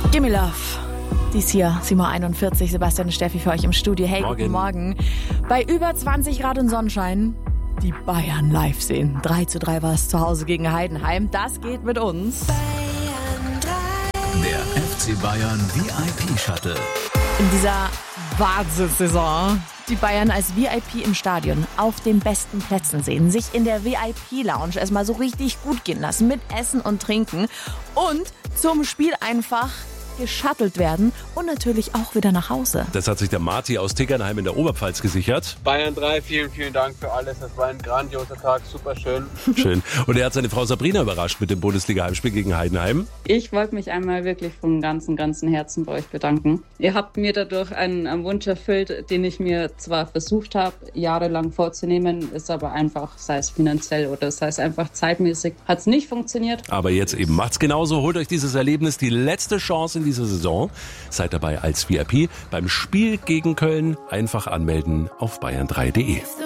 Gimme Love. Dies hier, 7.41 Uhr, Sebastian und Steffi für euch im Studio. Hey, guten Morgen. Bei über 20 Grad und Sonnenschein die Bayern live sehen. 3:3 war es zu Hause gegen Heidenheim. Das geht mit uns. Der FC Bayern VIP-Shuttle. In dieser Wahnsinnssaison die Bayern als VIP im Stadion auf den besten Plätzen sehen, sich in der VIP-Lounge erstmal so richtig gut gehen lassen mit Essen und Trinken und zum Spiel einfach geschuttelt werden und natürlich auch wieder nach Hause. Das hat sich der Marti aus Tickernheim in der Oberpfalz gesichert. Bayern 3, vielen, vielen Dank für alles. Das war ein grandioser Tag, super schön. Schön. Und er hat seine Frau Sabrina überrascht mit dem Bundesliga-Heimspiel gegen Heidenheim. Ich wollte mich einmal wirklich vom ganzen Herzen bei euch bedanken. Ihr habt mir dadurch einen Wunsch erfüllt, den ich mir zwar versucht habe, jahrelang vorzunehmen, ist aber einfach, sei es finanziell oder sei es einfach zeitmäßig, hat es nicht funktioniert. Aber jetzt eben macht's genauso. Holt euch dieses Erlebnis, die letzte Chance in dieser Saison. Seid dabei als VIP beim Spiel gegen Köln. Einfach anmelden auf bayern3.de.